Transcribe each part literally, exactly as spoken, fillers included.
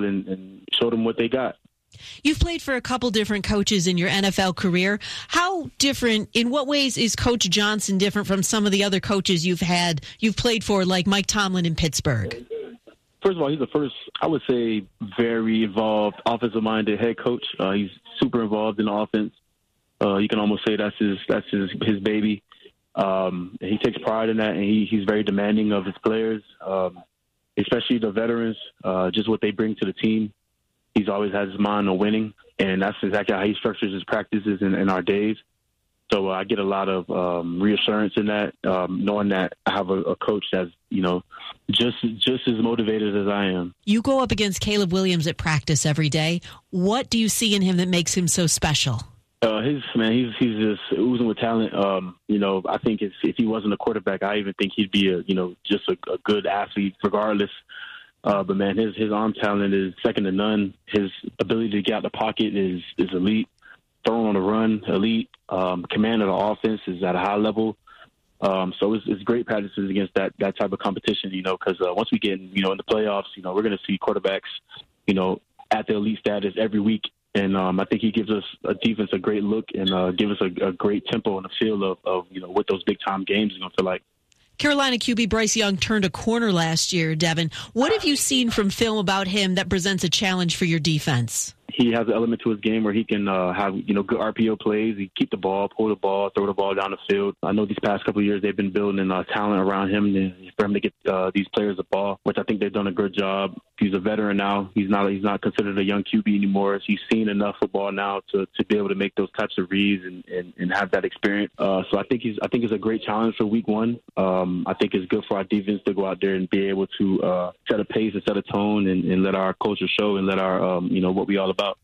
field and, and show them what they got. You've played for a couple different coaches in your N F L career. How different, in what ways is Coach Johnson different from some of the other coaches you've had, you've played for, like Mike Tomlin in Pittsburgh? First of all, he's the first, I would say, very involved, offensive-minded head coach. Uh, he's super involved in the offense. Uh, you can almost say that's his that's his, his baby. Um, he takes pride in that, and he, he's very demanding of his players, um, especially the veterans, uh, just what they bring to the team. He's always had his mind on winning, and that's exactly how he structures his practices in, in our days. So uh, I get a lot of um, reassurance in that, um, knowing that I have a, a coach that's, you know, just just as motivated as I am. You go up against Caleb Williams at practice every day. What do you see in him that makes him so special? Uh, his man, he's he's just oozing with talent. Um, you know, I think if, if he wasn't a quarterback, I even think he'd be a you know just a, a good athlete regardless. Uh, but man, his his arm talent is second to none. His ability to get out the pocket is is elite. Throwing on the run, elite. Um, command of the offense is at a high level. Um, so it's, it's great practices against that that type of competition. You know, because uh, once we get in, you know in the playoffs, you know we're going to see quarterbacks, you know, at the elite status every week. And um, I think he gives us a defense a great look and uh, give us a, a great tempo and a feel of, of you know what those big time games are going to feel like. Carolina Q B Bryce Young turned a corner last year, Devin. What have you seen from film about him that presents a challenge for your defense? He has an element to his game where he can uh, have, you know, good R P O plays. He keep the ball, pull the ball, throw the ball down the field. I know these past couple of years they've been building uh, talent around him to, for him to get uh, these players the ball, which I think they've done a good job. He's a veteran now. He's not he's not considered a young Q B anymore. He's seen enough football now to, to be able to make those types of reads and, and, and have that experience. Uh, so I think he's I think it's a great challenge for week one. Um, I think it's good for our defense to go out there and be able to uh, set a pace and set a tone and, and let our culture show and let our um, you know what we all about.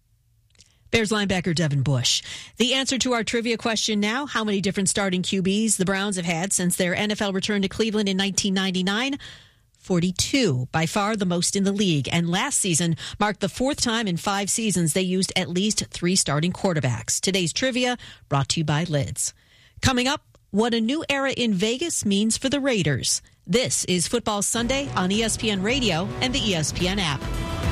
Bears linebacker Devin Bush. The answer to our trivia question now, how many different starting Q Bs the Browns have had since their N F L return to Cleveland in nineteen ninety-nine? forty-two, by far the most in the league. And last season marked the fourth time in five seasons they used at least three starting quarterbacks. Today's trivia brought to you by Lids. Coming up, what a new era in Vegas means for the Raiders. This is Football Sunday on E S P N Radio and the E S P N app.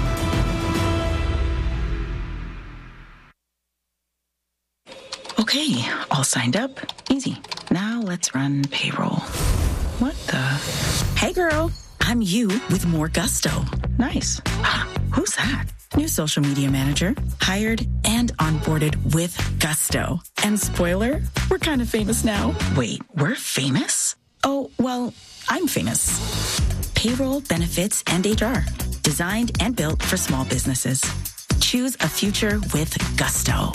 Okay, all signed up. Easy. Now let's run payroll. What the? Hey, girl. I'm you with more gusto. Nice. Who's that? New social media manager. Hired and onboarded with gusto. And spoiler, we're kind of famous now. Wait, we're famous? Oh, well, I'm famous. Payroll, benefits, and H R. Designed and built for small businesses. Choose a future with gusto.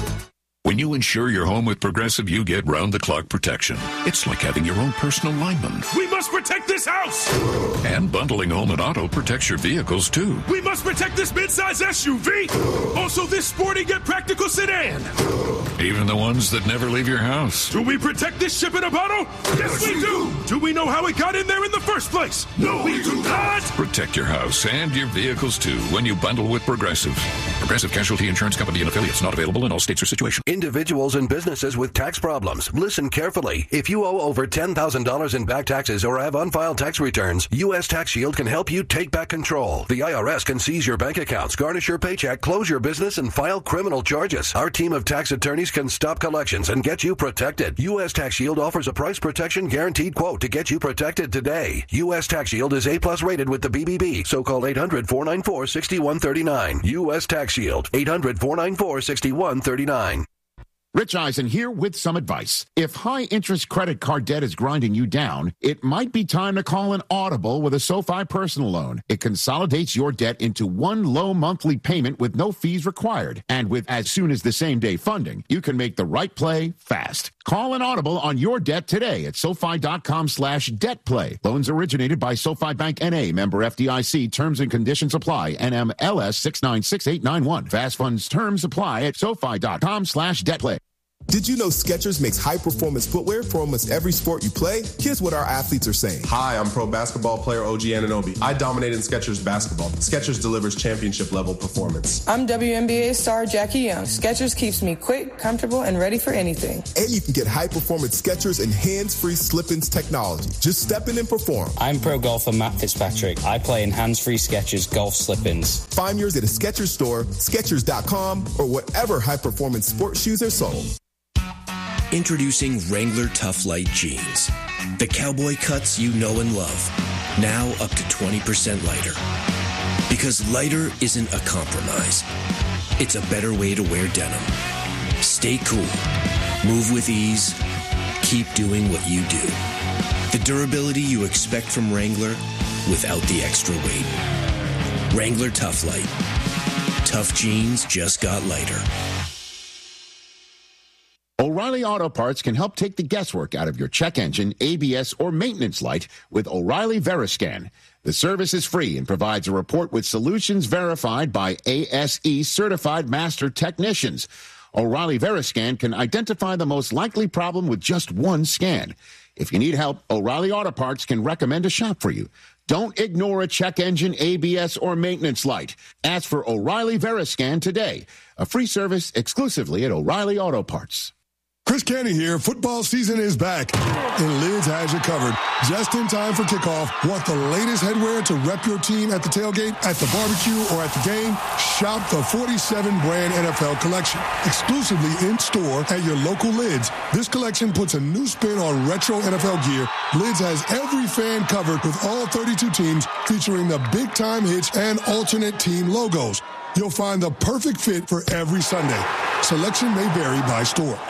When you insure your home with Progressive, you get round-the-clock protection. It's like having your own personal lineman. We must protect this house! And bundling home and auto protects your vehicles, too. We must protect this midsize S U V! Also this sporty yet practical sedan! Even the ones that never leave your house. Do we protect this ship in a bottle? Yes, we do! Do we know how it got in there in the first place? No, we do not! Protect your house and your vehicles, too, when you bundle with Progressive. Progressive Casualty Insurance Company and affiliates, not available in all states or situations. Individuals and businesses with tax problems, listen carefully. If you owe over ten thousand dollars in back taxes or have unfiled tax returns, U S Tax Shield can help you take back control. The I R S can seize your bank accounts, garnish your paycheck, close your business, and file criminal charges. Our team of tax attorneys can stop collections and get you protected. U S Tax Shield offers a price protection guaranteed quote to get you protected today. U S Tax Shield is A plus rated with the B B B, so call eight hundred, four nine four, six one three nine. U S Tax Shield, eight hundred, four nine four, six one three nine. Rich Eisen here with some advice. If high-interest credit card debt is grinding you down, it might be time to call an Audible with a SoFi personal loan. It consolidates your debt into one low monthly payment with no fees required. And with as soon as the same-day funding, you can make the right play fast. Call an Audible on your debt today at SoFi.com slash debt play. Loans originated by SoFi Bank N A, member F D I C. Terms and conditions apply. N M L S six nine six eight nine one. Fast funds terms apply at SoFi.com slash debt play. Did you know Skechers makes high-performance footwear for almost every sport you play? Here's what our athletes are saying. Hi, I'm pro basketball player O G Anunoby. I dominate in Skechers basketball. Skechers delivers championship-level performance. I'm W N B A star Jackie Young. Skechers keeps me quick, comfortable, and ready for anything. And you can get high-performance Skechers and hands-free slip-ins technology. Just step in and perform. I'm pro golfer Matt Fitzpatrick. I play in hands-free Skechers golf slip-ins. Find yours at a Skechers store, Skechers dot com, or whatever high-performance sports shoes are sold. Introducing Wrangler Tough Light Jeans. The cowboy cuts you know and love. Now up to twenty percent lighter. Because lighter isn't a compromise. It's a better way to wear denim. Stay cool. Move with ease. Keep doing what you do. The durability you expect from Wrangler without the extra weight. Wrangler Tough Light. Tough jeans just got lighter. O'Reilly Auto Parts can help take the guesswork out of your check engine, A B S, or maintenance light with O'Reilly Veriscan. The service is free and provides a report with solutions verified by A S E certified master technicians. O'Reilly Veriscan can identify the most likely problem with just one scan. If you need help, O'Reilly Auto Parts can recommend a shop for you. Don't ignore a check engine, A B S, or maintenance light. Ask for O'Reilly Veriscan today. A free service exclusively at O'Reilly Auto Parts. Chris Canty here. Football season is back, and Lids has you covered. Just in time for kickoff. Want the latest headwear to rep your team at the tailgate, at the barbecue, or at the game? Shop the forty-seven brand N F L collection. Exclusively in-store at your local Lids. This collection puts a new spin on retro N F L gear. Lids has every fan covered with all thirty-two teams, featuring the big-time hits and alternate team logos. You'll find the perfect fit for every Sunday. Selection may vary by store.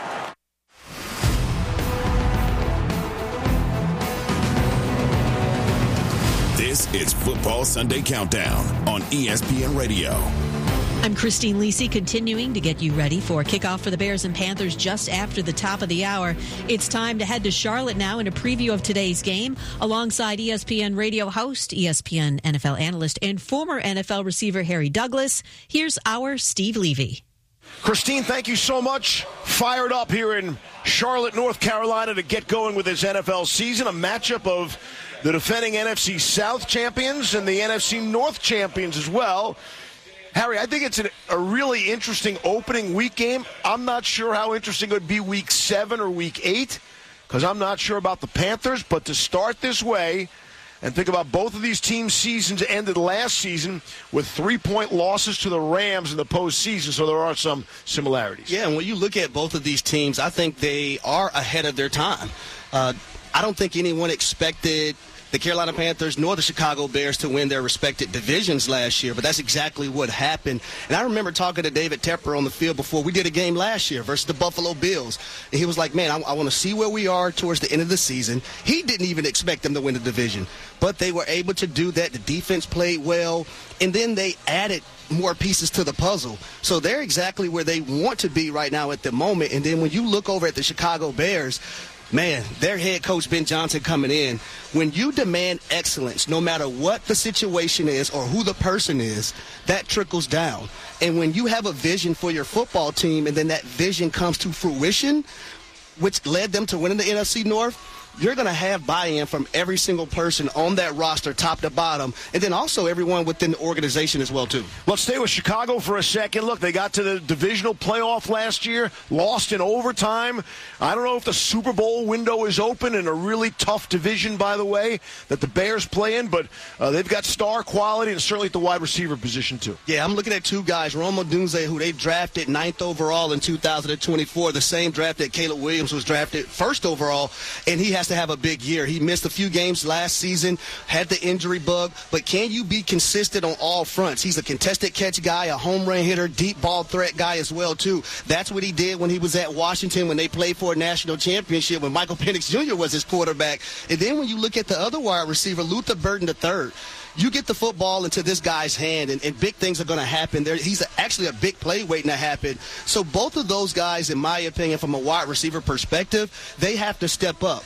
This is Football Sunday Countdown on E S P N Radio. I'm Christine Lisi, continuing to get you ready for kickoff for the Bears and Panthers just after the top of the hour. It's time to head to Charlotte now in a preview of today's game alongside E S P N radio host, E S P N N F L analyst, and former N F L receiver Harry Douglas. Here's our Steve Levy. Christine, thank you so much. Fired up here in Charlotte, North Carolina to get going with this N F L season. A matchup of the defending N F C South champions and the N F C North champions as well. Harry, I think it's an, a really interesting opening week game. I'm not sure how interesting it would be week seven or week eight because I'm not sure about the Panthers. But to start this way and think about both of these teams' seasons ended last season with three-point losses to the Rams in the postseason, so there are some similarities. Yeah, and when you look at both of these teams, I think they are ahead of their time. Uh, I don't think anyone expected the Carolina Panthers nor the Chicago Bears to win their respective divisions last year, but that's exactly what happened. And I remember talking to David Tepper on the field before we did a game last year versus the Buffalo Bills. And he was like, man, I, I want to see where we are towards the end of the season. He didn't even expect them to win the division, but they were able to do that. The defense played well, and then they added more pieces to the puzzle. So they're exactly where they want to be right now at the moment. And then when you look over at the Chicago Bears, man, their head coach, Ben Johnson, coming in, when you demand excellence, no matter what the situation is or who the person is, that trickles down. And when you have a vision for your football team and then that vision comes to fruition, which led them to winning the N F C North, you're going to have buy-in from every single person on that roster, top to bottom, and then also everyone within the organization as well, too. Let's stay with Chicago for a second. Look, they got to the divisional playoff last year, lost in overtime. I don't know if the Super Bowl window is open in a really tough division, by the way, that the Bears play in, but uh, they've got star quality and certainly at the wide receiver position, too. Yeah, I'm looking at two guys, Rome Odunze, who they drafted ninth overall in two thousand twenty-four, the same draft that Caleb Williams was drafted first overall, and he has to have a big year. He missed a few games last season, had the injury bug, but can you be consistent on all fronts? He's a contested catch guy, a home run hitter, deep ball threat guy as well, too. That's what he did when he was at Washington when they played for a national championship when Michael Penix Junior was his quarterback. And then when you look at the other wide receiver, Luther Burden the third, you get the football into this guy's hand, and, and big things are going to happen. There, he's a, actually a big play waiting to happen. So both of those guys, in my opinion, from a wide receiver perspective, they have to step up.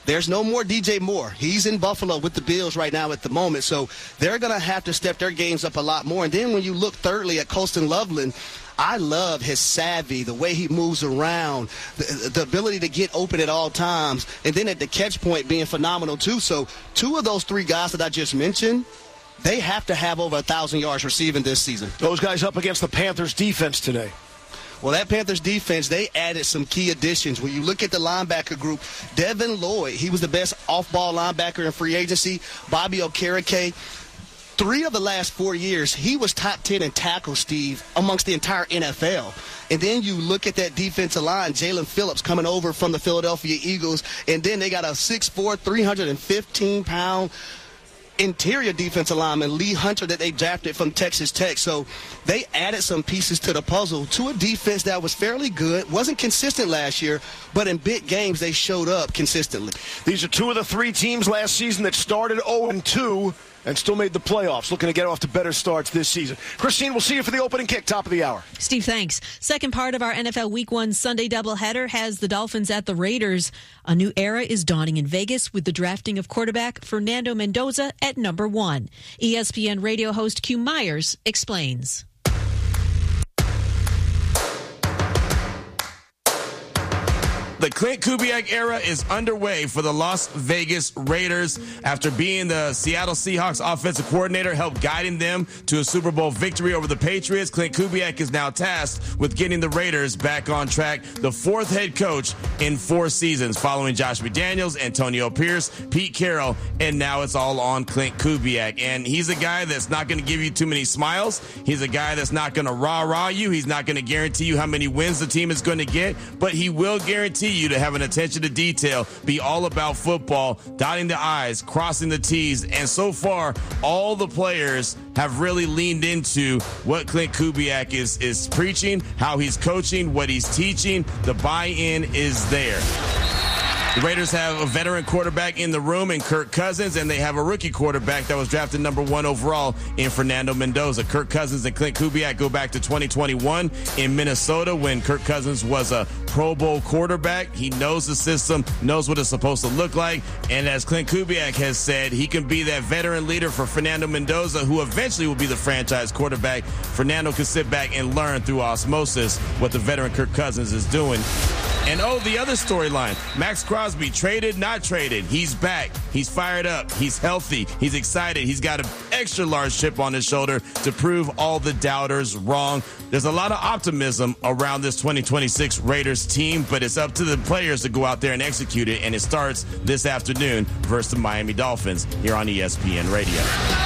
There's no more D J Moore. He's in Buffalo with the Bills right now at the moment. So they're going to have to step their games up a lot more. And then when you look thirdly at Colston Loveland, I love his savvy, the way he moves around, the, the ability to get open at all times, and then at the catch point being phenomenal too. So two of those three guys that I just mentioned, they have to have over one thousand yards receiving this season. Those guys up against the Panthers defense today. Well, that Panthers defense, they added some key additions. When you look at the linebacker group, Devin Lloyd, he was the best off-ball linebacker in free agency. Bobby Okereke, three of the last four years, he was top ten in tackles, Steve, amongst the entire N F L. And then you look at that defensive line, Jalen Phillips coming over from the Philadelphia Eagles, and then they got a six foot four, three hundred fifteen pound interior defensive lineman, Lee Hunter, that they drafted from Texas Tech. So they added some pieces to the puzzle to a defense that was fairly good, wasn't consistent last year, but in big games they showed up consistently. These are two of the three teams last season that started oh and two and still made the playoffs, looking to get off to better starts this season. Christine, we'll see you for the opening kick, top of the hour. Steve, thanks. Second part of our N F L Week one Sunday doubleheader has the Dolphins at the Raiders. A new era is dawning in Vegas with the drafting of quarterback Fernando Mendoza at number one. E S P N radio host Q Myers explains. The Clint Kubiak era is underway for the Las Vegas Raiders. After being the Seattle Seahawks offensive coordinator, helped guiding them to a Super Bowl victory over the Patriots, Clint Kubiak is now tasked with getting the Raiders back on track. The fourth head coach in four seasons, following Josh McDaniels, Antonio Pierce, Pete Carroll, and now it's all on Clint Kubiak. And he's a guy that's not going to give you too many smiles. He's a guy that's not going to rah-rah you. He's not going to guarantee you how many wins the team is going to get, but he will guarantee you to have an attention to detail, be all about football, dotting the I's, crossing the T's, and so far, all the players have really leaned into what Clint Kubiak is, is preaching, how he's coaching, what he's teaching. The buy-in is there. The Raiders have a veteran quarterback in the room in Kirk Cousins, and they have a rookie quarterback that was drafted number one overall in Fernando Mendoza. Kirk Cousins and Clint Kubiak go back to twenty twenty-one in Minnesota when Kirk Cousins was a Pro Bowl quarterback. He knows the system, knows what it's supposed to look like, and as Clint Kubiak has said, he can be that veteran leader for Fernando Mendoza, who eventually will be the franchise quarterback. Fernando can sit back and learn through osmosis what the veteran Kirk Cousins is doing. And oh, the other storyline, Max Crosby, traded, not traded. He's back. He's fired up. He's healthy. He's excited. He's got an extra large chip on his shoulder to prove all the doubters wrong. There's a lot of optimism around this twenty twenty-six Raiders team, but it's up to the players to go out there and execute it. And it starts this afternoon versus the Miami Dolphins here on E S P N Radio.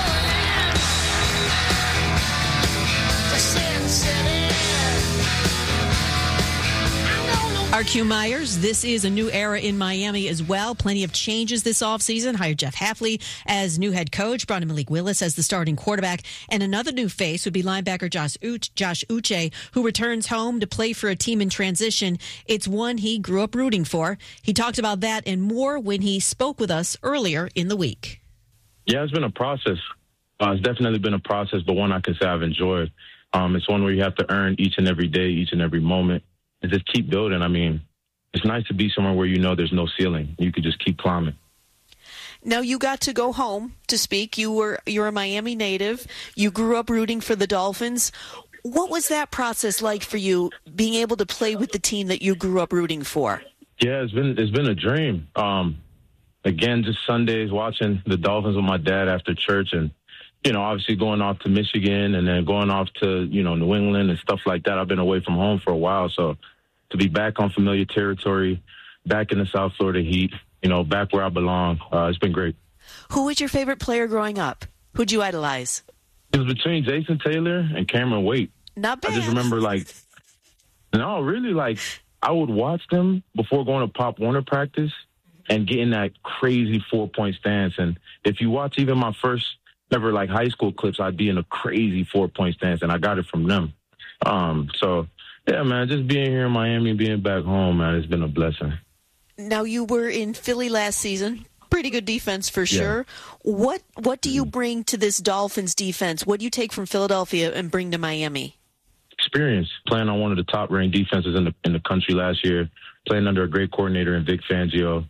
Our Q Myers, this is a new era in Miami as well. Plenty of changes this offseason. Hired Jeff Hafley as new head coach, brought in Malik Willis as the starting quarterback, and another new face would be linebacker Josh Uche, Josh Uche, who returns home to play for a team in transition. It's one he grew up rooting for. He talked about that and more when he spoke with us earlier in the week. Yeah, it's been a process. Uh, it's definitely been a process, but one I can say I've enjoyed. Um, it's one where you have to earn each and every day, each and every moment. And just keep building. I mean, it's nice to be somewhere where you know there's no ceiling. You could just keep climbing. Now, you got to go home to speak. You were, you're a Miami native. You grew up rooting for the Dolphins. What was that process like for you, being able to play with the team that you grew up rooting for? Yeah, it's been it's been a dream. Um, again, just Sundays watching the Dolphins with my dad after church, and you know, obviously going off to Michigan and then going off to, you know, New England and stuff like that. I've been away from home for a while, so to be back on familiar territory, back in the South Florida heat, you know, back where I belong, uh, it's been great. Who was your favorite player growing up? Who'd you idolize? It was between Jason Taylor and Cameron Wait. Not bad. I just remember, like, no, really, like, I would watch them before going to Pop Warner practice and getting that crazy four-point stance. And if you watch even my first ever, like, high school clips, I'd be in a crazy four-point stance, and I got it from them. Um, so, yeah, man, just being here in Miami, being back home, man, it's been a blessing. Now, you were in Philly last season. Pretty good defense for sure. Yeah. What what do you bring to this Dolphins defense? What do you take from Philadelphia and bring to Miami? Experience. Playing on one of the top-ranked defenses in the in the country last year, playing under a great coordinator in Vic Fangio,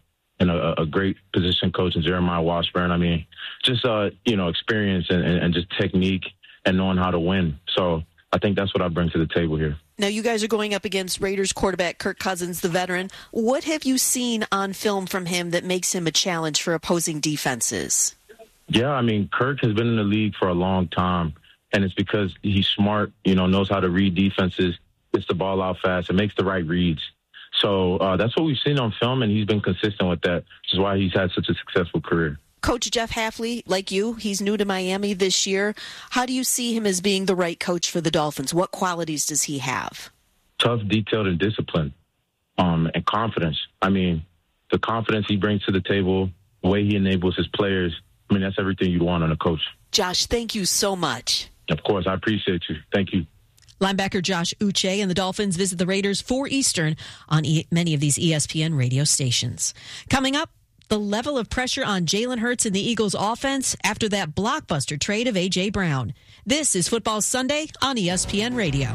and a, a great position coach in Jeremiah Washburn. I mean, just, uh, you know, experience and, and, and just technique and knowing how to win. So I think that's what I bring to the table here. Now, you guys are going up against Raiders quarterback Kirk Cousins, the veteran. What have you seen on film from him that makes him a challenge for opposing defenses? Yeah, I mean, Kirk has been in the league for a long time, and it's because he's smart, you know, knows how to read defenses, gets the ball out fast, and makes the right reads. So uh, that's what we've seen on film, and he's been consistent with that, which is why he's had such a successful career. Coach Jeff Hafley, like you, he's new to Miami this year. How do you see him as being the right coach for the Dolphins? What qualities does he have? Tough, detailed, and disciplined, um, and confidence. I mean, the confidence he brings to the table, the way he enables his players, I mean, that's everything you want on a coach. Josh, thank you so much. Of course, I appreciate you. Thank you. Linebacker Josh Uche and the Dolphins visit the Raiders four Eastern on e- many of these E S P N radio stations. Coming up, the level of pressure on Jalen Hurts and the Eagles offense after that blockbuster trade of A J. Brown. This is Football Sunday on E S P N Radio.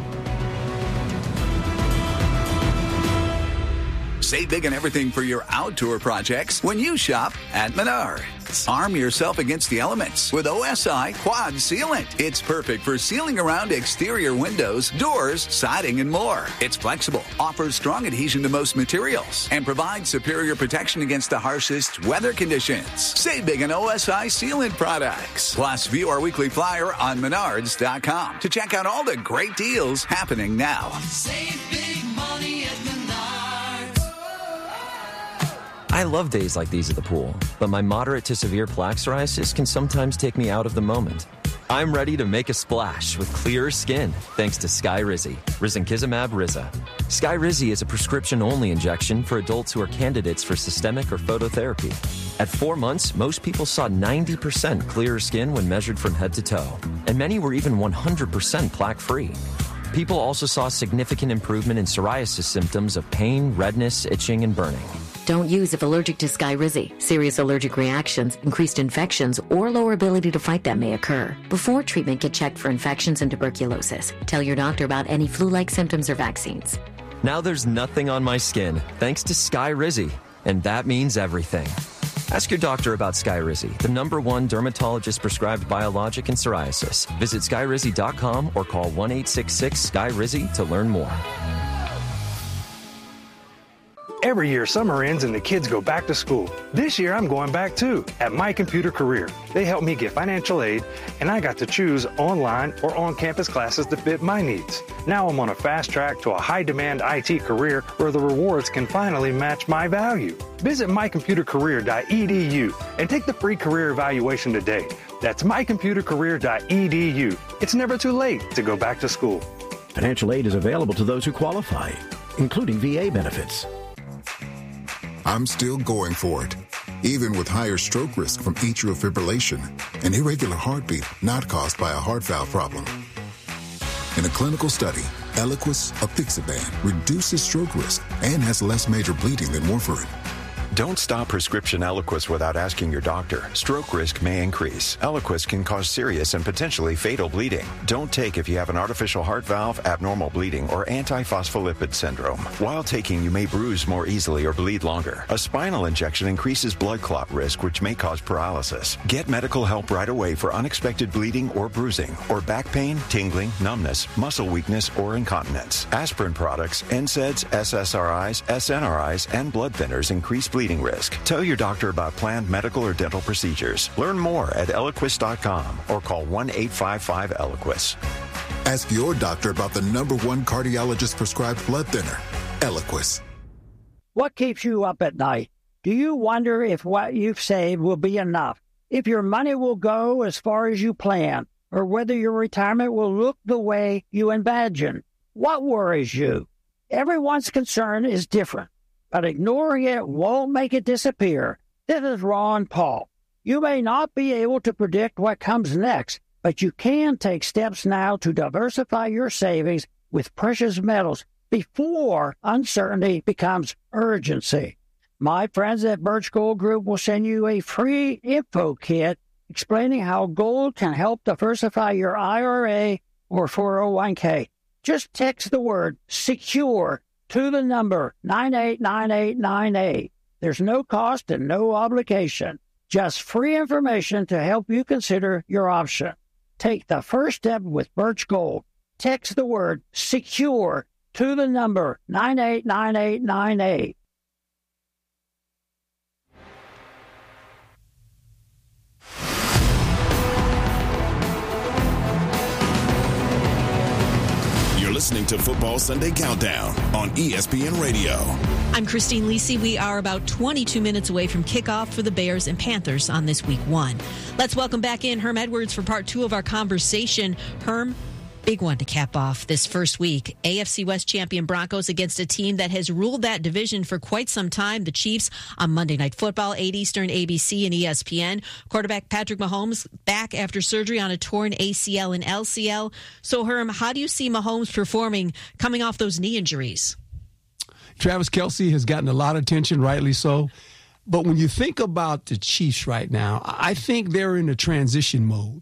Save big on everything for your outdoor projects when you shop at Menards. Arm yourself against the elements with O S I Quad Sealant. It's perfect for sealing around exterior windows, doors, siding, and more. It's flexible, offers strong adhesion to most materials, and provides superior protection against the harshest weather conditions. Save big on O S I Sealant products. Plus, view our weekly flyer on menards dot com to check out all the great deals happening now. Save big money at Menards. I love days like these at the pool, but my moderate to severe plaque psoriasis can sometimes take me out of the moment. I'm ready to make a splash with clearer skin thanks to Skyrizi, risankizumab Riza. Skyrizi is a prescription-only injection for adults who are candidates for systemic or phototherapy. At four months, most people saw ninety percent clearer skin when measured from head to toe, and many were even one hundred percent plaque-free. People also saw significant improvement in psoriasis symptoms of pain, redness, itching, and burning. Don't use if allergic to Skyrizi. Serious allergic reactions, increased infections, or lower ability to fight them may occur. Before treatment, get checked for infections and tuberculosis. Tell your doctor about any flu-like symptoms or vaccines. Now there's nothing on my skin thanks to Skyrizi, and that means everything. Ask your doctor about Skyrizi, the number one dermatologist-prescribed biologic in psoriasis. Visit skyrizi dot com or call one eight six six S K Y R I Z Y to learn more. Every year, summer ends and the kids go back to school. This year, I'm going back too at My Computer Career. They helped me get financial aid, and I got to choose online or on-campus classes that fit my needs. Now I'm on a fast track to a high-demand I T career where the rewards can finally match my value. Visit my computer career dot e d u and take the free career evaluation today. That's my computer career dot e d u. It's never too late to go back to school. Financial aid is available to those who qualify, including V A benefits. I'm still going for it, even with higher stroke risk from atrial fibrillation, an irregular heartbeat not caused by a heart valve problem. In a clinical study, Eliquis apixaban reduces stroke risk and has less major bleeding than warfarin. Don't stop prescription Eliquis without asking your doctor. Stroke risk may increase. Eliquis can cause serious and potentially fatal bleeding. Don't take if you have an artificial heart valve, abnormal bleeding, or antiphospholipid syndrome. While taking, you may bruise more easily or bleed longer. A spinal injection increases blood clot risk, which may cause paralysis. Get medical help right away for unexpected bleeding or bruising, or back pain, tingling, numbness, muscle weakness, or incontinence. Aspirin products, N SAIDs, S S R Is, S N R Is, and blood thinners increase bleeding risk. Tell your doctor about planned medical or dental procedures. Learn more at eliquis dot com or call one eight five five Eliquis. Ask your doctor about the number one cardiologist prescribed blood thinner, Eliquis. What keeps you up at night? Do you wonder if what you've saved will be enough? If your money will go as far as you plan? Or whether your retirement will look the way you imagine? What worries you? Everyone's concern is different, but ignoring it won't make it disappear. This is Ron Paul. You may not be able to predict what comes next, but you can take steps now to diversify your savings with precious metals before uncertainty becomes urgency. My friends at Birch Gold Group will send you a free info kit explaining how gold can help diversify your I R A or four oh one k. Just text the word SECURE to the number nine eight nine eight nine eight. There's no cost and no obligation. Just free information to help you consider your option. Take the first step with Birch Gold. Text the word SECURE to the number nine eight nine eight nine eight. You're listening to Football Sunday Countdown on E S P N Radio. I'm Christine Lisi. We are about twenty-two minutes away from kickoff for the Bears and Panthers on this week one. Let's welcome back in Herm Edwards for part two of our conversation. Herm, big one to cap off this first week. A F C West champion Broncos against a team that has ruled that division for quite some time. The Chiefs on Monday Night Football, eight Eastern, A B C and E S P N. Quarterback Patrick Mahomes back after surgery on a torn A C L and L C L. So, Herm, how do you see Mahomes performing coming off those knee injuries? Travis Kelce has gotten a lot of attention, rightly so. But when you think about the Chiefs right now, I think they're in a transition mode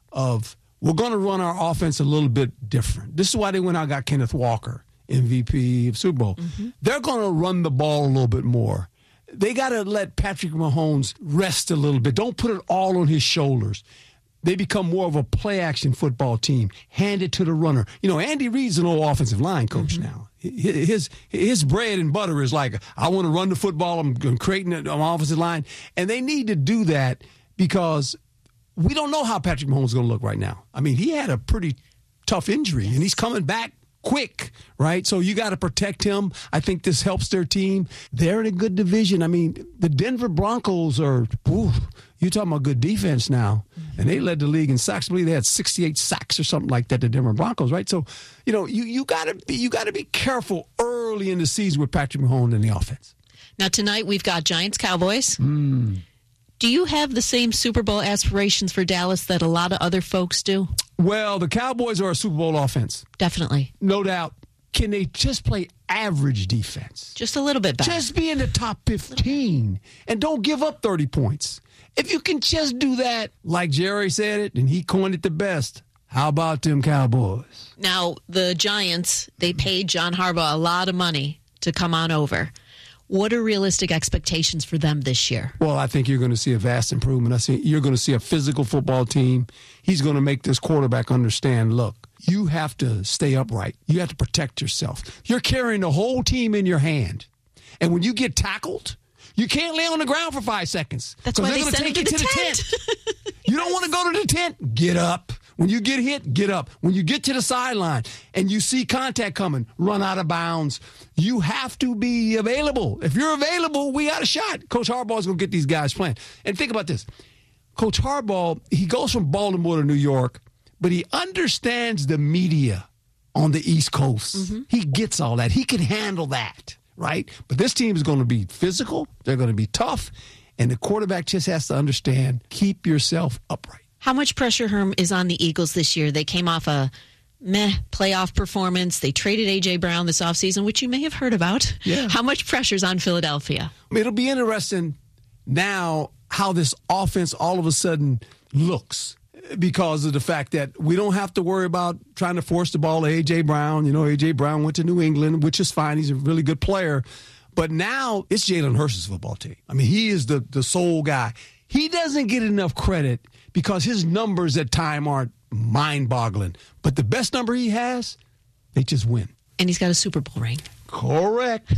of we're going to run our offense a little bit different. This is why they went out and got Kenneth Walker, M V P of Super Bowl. Mm-hmm. They're going to run the ball a little bit more. They got to let Patrick Mahomes rest a little bit. Don't put it all on his shoulders. They become more of a play-action football team. Hand it to the runner. You know, Andy Reid's an old offensive line coach mm-hmm. now. His his bread and butter is like, I want to run the football. I'm creating an offensive line. And they need to do that because we don't know how Patrick Mahomes is going to look right now. I mean, he had a pretty tough injury, and he's coming back quick, right? So you got to protect him. I think this helps their team. They're in a good division. I mean, the Denver Broncos are, ooh, you're talking about good defense now. And they led the league in sacks. I believe they had sixty-eight sacks or something like that, the Denver Broncos, right? So, you know, you, you got to be you got to be careful early in the season with Patrick Mahomes in the offense. Now, tonight we've got Giants-Cowboys. Mm. Do you have the same Super Bowl aspirations for Dallas that a lot of other folks do? Well, the Cowboys are a Super Bowl offense. Definitely. No doubt. Can they just play average defense? Just a little bit better. Just be in the top fifteen and don't give up thirty points. If you can just do that, like Jerry said it, and he coined it the best, how about them Cowboys? Now, the Giants, they paid John Harbaugh a lot of money to come on over. What are realistic expectations for them this year? Well, I think you're going to see a vast improvement. I see you're going to see a physical football team. He's going to make this quarterback understand, look, you have to stay upright. You have to protect yourself. You're carrying the whole team in your hand. And when you get tackled, you can't lay on the ground for five seconds. That's why they're they going to send take him you to to the the tent. tent. You don't want to go to the tent? Get up. When you get hit, get up. When you get to the sideline and you see contact coming, run out of bounds. You have to be available. If you're available, we got a shot. Coach Harbaugh's going to get these guys playing. And think about this. Coach Harbaugh, he goes from Baltimore to New York, but he understands the media on the East Coast. Mm-hmm. He gets all that. He can handle that, right? But this team is going to be physical. They're going to be tough. And the quarterback just has to understand, keep yourself upright. How much pressure, Herm, is on the Eagles this year? They came off a meh playoff performance. They traded A J. Brown this offseason, which you may have heard about. Yeah. How much pressure is on Philadelphia? It'll be interesting now how this offense all of a sudden looks because of the fact that we don't have to worry about trying to force the ball to A J. Brown. You know, A J. Brown went to New England, which is fine. He's a really good player. But now it's Jalen Hurts' football team. I mean, he is the, the sole guy. He doesn't get enough credit because his numbers at time aren't mind-boggling. But the best number he has, they just win. And he's got a Super Bowl ring. Correct.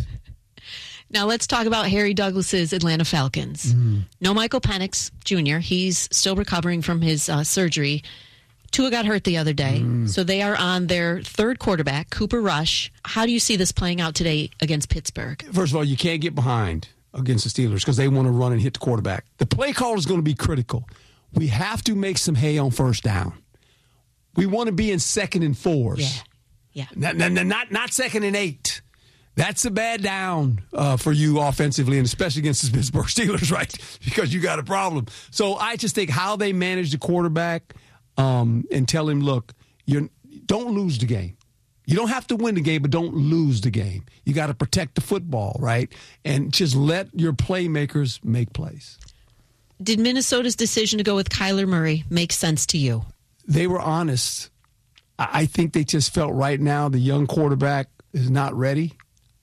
Now let's talk about Harry Douglas's Atlanta Falcons. Mm. No Michael Penix Junior He's still recovering from his uh, surgery. Tua got hurt the other day, mm. so they are on their third quarterback, Cooper Rush. How do you see this playing out today against Pittsburgh? First of all, you can't get behind against the Steelers because they want to run and hit the quarterback. The play call is going to be critical. We have to make some hay on first down. We want to be in second and fours. Yeah, yeah. Not, not, not second and eight. That's a bad down uh, for you offensively, and especially against the Pittsburgh Steelers, right? Because you got a problem. So I just think how they manage the quarterback um, and tell him, look, you don't lose the game. You don't have to win the game, but don't lose the game. You got to protect the football, right? And just let your playmakers make plays. Did Minnesota's decision to go with Kyler Murray make sense to you? They were honest. I think they just felt right now the young quarterback is not ready.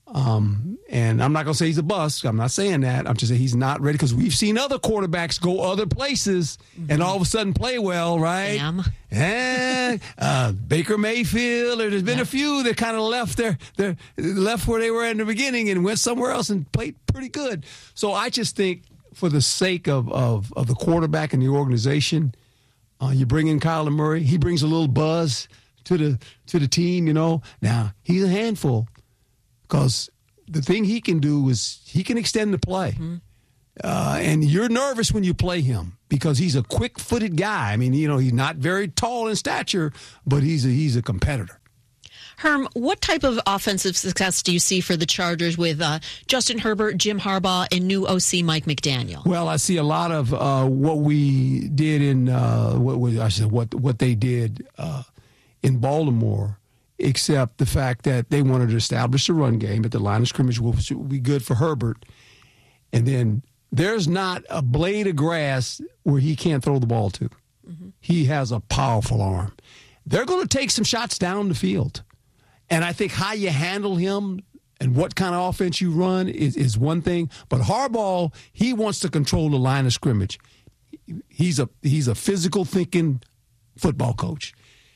Um, and I'm not going to say he's a bust. I'm not saying that. I'm just saying he's not ready because we've seen other quarterbacks go other places mm-hmm. and all of a sudden play well, right? Damn. And uh, Baker Mayfield, or there's been yeah. a few that kind of left their, their left where they were in the beginning and went somewhere else and played pretty good. So I just think for the sake of, of, of the quarterback and the organization, uh, you bring in Kyler Murray. He brings a little buzz to the to the team, you know. Now, he's a handful. Because the thing he can do is he can extend the play. Mm-hmm. Uh, and you're nervous when you play him because he's a quick-footed guy. I mean, you know, he's not very tall in stature, but he's a, he's a competitor. Herm, what type of offensive success do you see for the Chargers with uh, Justin Herbert, Jim Harbaugh, and new O C Mike McDaniel? Well, I see a lot of uh, what we did in uh, what was I said what what they did uh, in Baltimore. Except the fact that they wanted to establish a run game at the line of scrimmage will be good for Herbert. And then there's not a blade of grass where he can't throw the ball to. Mm-hmm. He has a powerful arm. They're going to take some shots down the field. And I think how you handle him and what kind of offense you run is, is one thing. But Harbaugh, he wants to control the line of scrimmage. He's a he's a physical thinking football coach.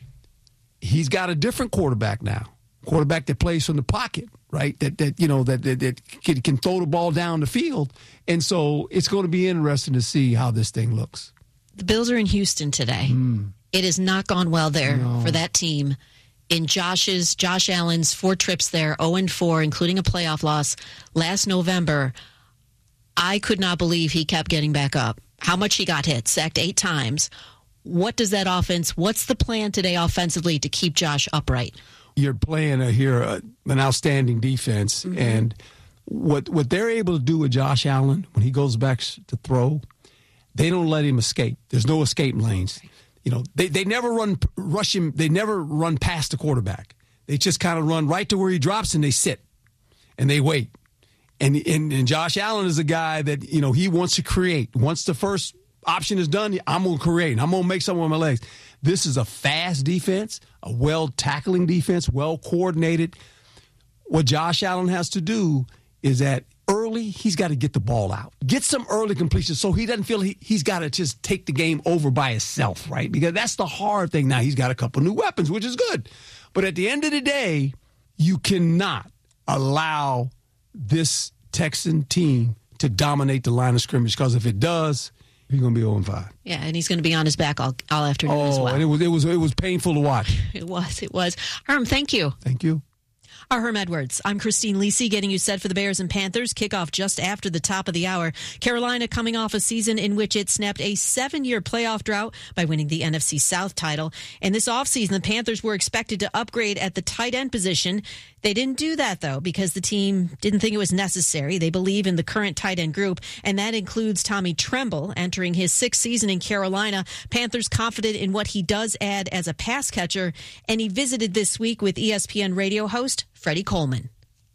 He's got a different quarterback now, quarterback that plays from the pocket, right? That that you know that that, that can, can throw the ball down the field, and so it's going to be interesting to see how this thing looks. The Bills are in Houston today. Mm. It has not gone well there no. for that team. In Josh's Josh Allen's four trips there, oh and four, including a playoff loss last November, I could not believe he kept getting back up. How much he got hit, sacked eight times. What does that offense, what's the plan today offensively to keep Josh upright? You're playing a, here a, an outstanding defense, mm-hmm. and what what they're able to do with Josh Allen when he goes back to throw, they don't let him escape. There's no escape lanes. You know, they, they never run rush him. They never run past the quarterback. They just kind of run right to where he drops and they sit and they wait. And, and and Josh Allen is a guy that, you know, he wants to create. Once the first option is done, I'm going to create. I'm going to make something with my legs. This is a fast defense, a well-tackling defense, well-coordinated. What Josh Allen has to do is that early, he's got to get the ball out. Get some early completion so he doesn't feel he, he's got to just take the game over by himself, right? Because that's the hard thing now. He's got a couple new weapons, which is good. But at the end of the day, you cannot allow this Texan team to dominate the line of scrimmage, because if it does, he's going to be oh and five. Yeah, and he's going to be on his back all, all afternoon oh, as well. And it was it was it was painful to watch. It was, it was. Herm, thank you. Thank you. Our Herm Edwards. I'm Christine Lisi, getting you set for the Bears and Panthers. Kickoff just after the top of the hour. Carolina coming off a season in which it snapped a seven-year playoff drought by winning the N F C South title. And this offseason, the Panthers were expected to upgrade at the tight end position. They didn't do that, though, because the team didn't think it was necessary. They believe in the current tight end group, and that includes Tommy Tremble entering his sixth season in Carolina. Panthers confident in what he does add as a pass catcher, and he visited this week with E S P N radio host Freddie Coleman.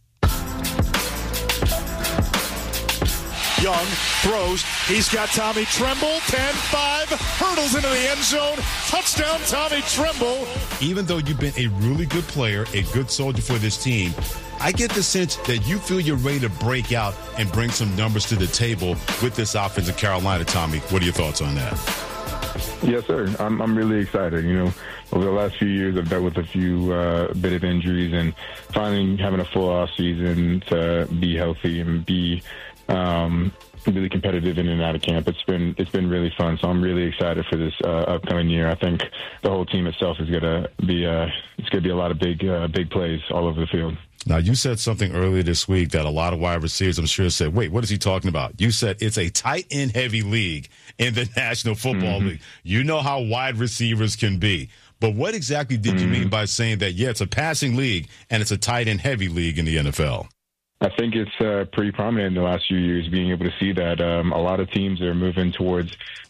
Young throws. He's got Tommy Tremble. ten five. Hurdles into the end zone. Touchdown, Tommy Tremble. Even though you've been a really good player, a good soldier for this team, I get the sense that you feel you're ready to break out and bring some numbers to the table with this offense in Carolina, Tommy. What are your thoughts on that? Yes, sir. I'm I'm really excited. You know, over the last few years, I've dealt with a few uh, bit of injuries, and finally having a full off season to be healthy and be um, really competitive in and out of camp. It's been it's been really fun. So I'm really excited for this uh, upcoming year. I think the whole team itself is gonna be uh, it's gonna be a lot of big uh, big plays all over the field. Now, you said something earlier this week that a lot of wide receivers, I'm sure, said, wait, what is he talking about? You said it's a tight end heavy league in the National Football mm-hmm. League. You know how wide receivers can be. But what exactly did mm-hmm. you mean by saying that, yeah, it's a passing league and it's a tight end heavy league in the N F L? I think it's uh, pretty prominent in the last few years, being able to see that um, a lot of teams are moving towards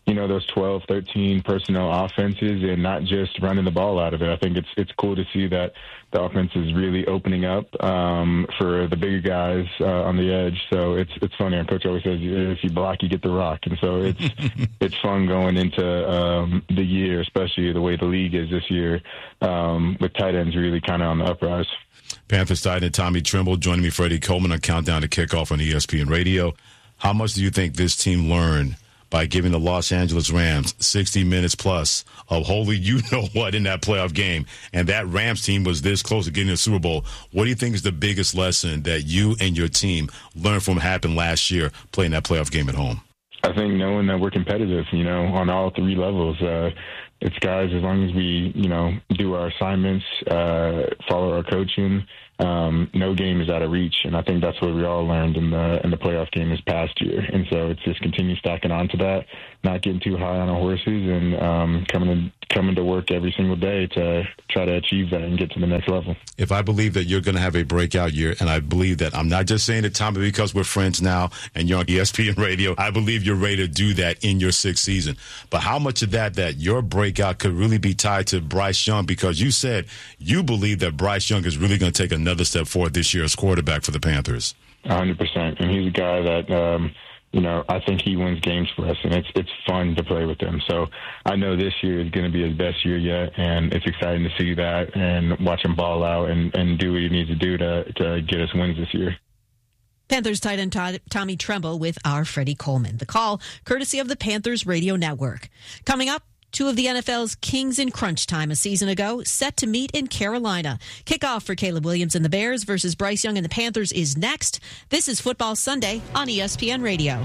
you know, those twelve, thirteen personnel offenses and not just running the ball out of it. I think it's it's cool to see that the offense is really opening up um, for the bigger guys uh, on the edge. So it's it's funny. Our coach always says, if you block, you get the rock. And so it's it's fun going into um, the year, especially the way the league is this year, um, with tight ends really kind of on the uprise. Panthers tight end Tommy Tremble joining me, Freddie Coleman, on Countdown to Kickoff on E S P N Radio. How much do you think this team learned by giving the Los Angeles Rams sixty minutes plus of holy you-know-what in that playoff game, and that Rams team was this close to getting a Super Bowl? What do you think is the biggest lesson that you and your team learned from what happened last year playing that playoff game at home? I think knowing that we're competitive, you know, on all three levels. Uh, it's guys, as long as we, you know, do our assignments, uh, follow our coaching, um, no game is out of reach. And I think that's what we all learned in the in the playoff game this past year. And so it's just continue stacking on to that, not getting too high on our horses, and um, coming to, coming to work every single day to try to achieve that and get to the next level. If I believe that you're going to have a breakout year, and I believe that, I'm not just saying it, Tommy, because we're friends now and you're on E S P N Radio, I believe you're ready to do that in your sixth season. But how much of that, that your breakout could really be tied to Bryce Young? Because you said you believe that Bryce Young is really going to take another step forward this year as quarterback for the Panthers. one hundred percent. And he's a guy that, um, you know, I think he wins games for us, and it's it's fun to play with him. So I know this year is going to be his best year yet, and it's exciting to see that and watch him ball out and, and do what he needs to do to, to get us wins this year. Panthers tight end Todd, Tommy Tremble with our Freddie Coleman. The call, courtesy of the Panthers Radio Network. Coming up, two of the N F L's kings in crunch time a season ago set to meet in Carolina. Kickoff for Caleb Williams and the Bears versus Bryce Young and the Panthers is next. This is Football Sunday on E S P N Radio.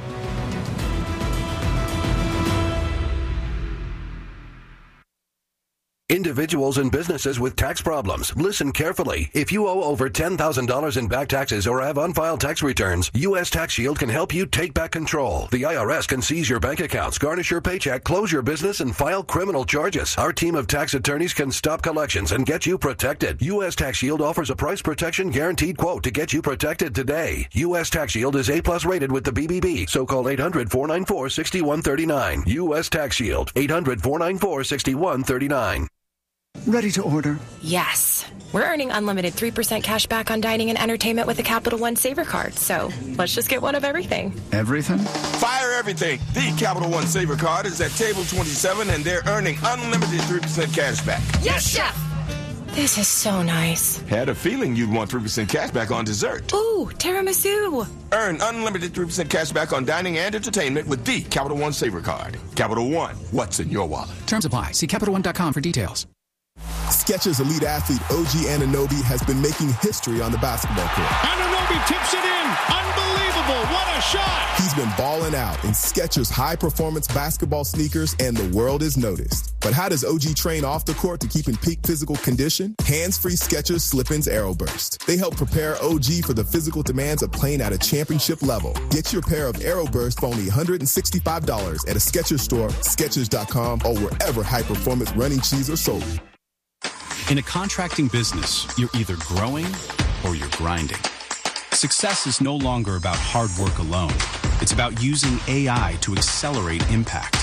Individuals and businesses with tax problems, listen carefully. If you owe over ten thousand dollars in back taxes or have unfiled tax returns, U S Tax Shield can help you take back control. The I R S can seize your bank accounts, garnish your paycheck, close your business, and file criminal charges. Our team of tax attorneys can stop collections and get you protected. U S Tax Shield offers a price protection guaranteed quote to get you protected today. U S Tax Shield is A plus rated with the B B B, so call eight hundred, four nine four, six one three nine. U S Tax Shield, eight hundred, four nine four, six one three nine. Ready to order? Yes. We're earning unlimited three percent cash back on dining and entertainment with the Capital One Saver Card, so let's just get one of everything. Everything? Fire everything. The Capital One Saver Card is at table twenty-seven, and they're earning unlimited three percent cash back. Yes, Chef! This is so nice. Had a feeling you'd want three percent cash back on dessert. Ooh, tiramisu. Earn unlimited three percent cash back on dining and entertainment with the Capital One Saver Card. Capital One, what's in your wallet? Terms apply. See Capital One dot com for details. Skechers elite athlete O G Anunoby has been making history on the basketball court. Anunoby tips it in. Unbelievable. What a shot. He's been balling out in Skechers high-performance basketball sneakers, and the world has noticed. But how does O G train off the court to keep in peak physical condition? Hands-free Skechers Slip-ins Aeroburst. They help prepare O G for the physical demands of playing at a championship level. Get your pair of Aeroburst for only one hundred sixty-five dollars at a Skechers store, Skechers dot com, or wherever high-performance running shoes are sold. In a contracting business, you're either growing or you're grinding. Success is no longer about hard work alone. It's about using A I to accelerate impact.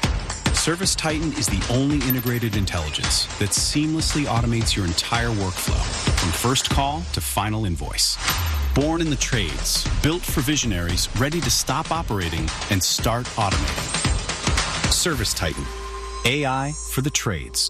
ServiceTitan is the only integrated intelligence that seamlessly automates your entire workflow, from first call to final invoice. Born in the trades, built for visionaries ready to stop operating and start automating. ServiceTitan, A I for the trades.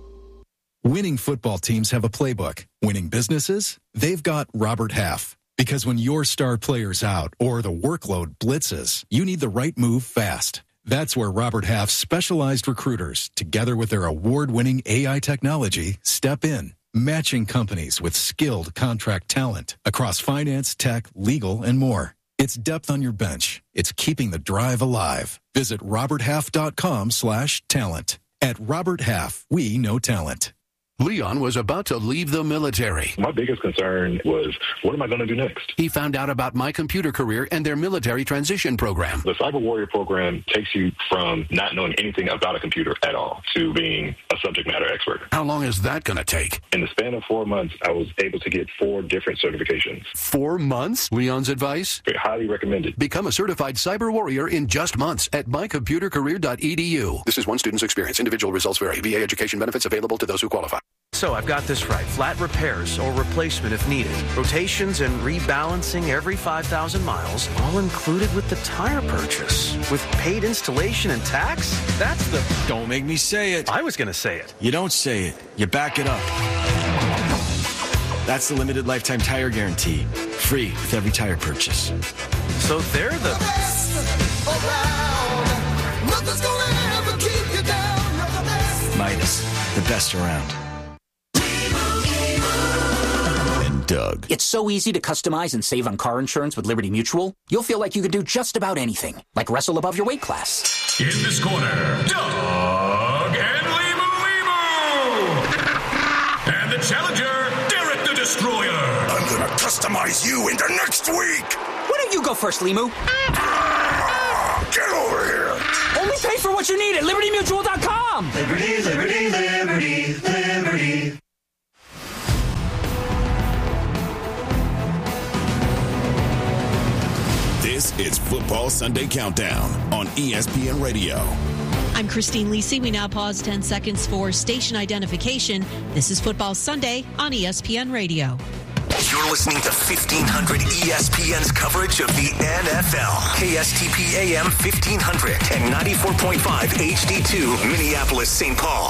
Winning football teams have a playbook. Winning businesses? They've got Robert Half. Because when your star player's out or the workload blitzes, you need the right move fast. That's where Robert Half's specialized recruiters, together with their award-winning A I technology, step in, matching companies with skilled contract talent across finance, tech, legal, and more. It's depth on your bench. It's keeping the drive alive. Visit robert half dot com slash talent. At Robert Half, we know talent. Leon was about to leave the military. My biggest concern was, what am I going to do next? He found out about My Computer Career and their military transition program. The Cyber Warrior program takes you from not knowing anything about a computer at all to being a subject matter expert. How long is that going to take? In the span of four months, I was able to get four different certifications. Four months? Leon's advice? Very highly recommended. Become a certified cyber warrior in just months at my computer career dot e d u. This is one student's experience. Individual results vary. V A education benefits available to those who qualify. So I've got this right. Flat repairs or replacement if needed. Rotations and rebalancing every five thousand miles, all included with the tire purchase. With paid installation and tax? That's the... Don't make me say it. I was going to say it. You don't say it. You back it up. That's the limited lifetime tire guarantee. Free with every tire purchase. So they're the... the best around. Nothing's gonna ever keep you down. You're the best. Midas, the best around. Doug. It's so easy to customize and save on car insurance with Liberty Mutual. You'll feel like you could do just about anything, like wrestle above your weight class. In this corner, Doug and Limu Limu. And the challenger, Derek the Destroyer. I'm gonna customize you into next week. Why don't you go first, Limu? Ah, get over here. Only pay for what you need at Liberty Mutual dot com. Liberty, Liberty, Liberty, Liberty. This is Football Sunday Countdown on E S P N Radio. I'm Christine Lisi. We now pause ten seconds for station identification. This is Football Sunday on E S P N Radio. You're listening to fifteen hundred E S P N's coverage of the N F L. K S T P A M fifteen hundred and ninety-four point five H D two, Minneapolis, Saint Paul.